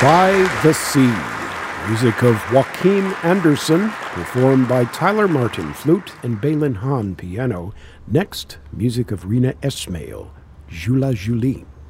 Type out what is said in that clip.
By the Sea, music of Joachim Anderson, performed by Tyler Martin, flute, and Balin Hahn, piano. Next, music of Rina Esmail, Jula Julie.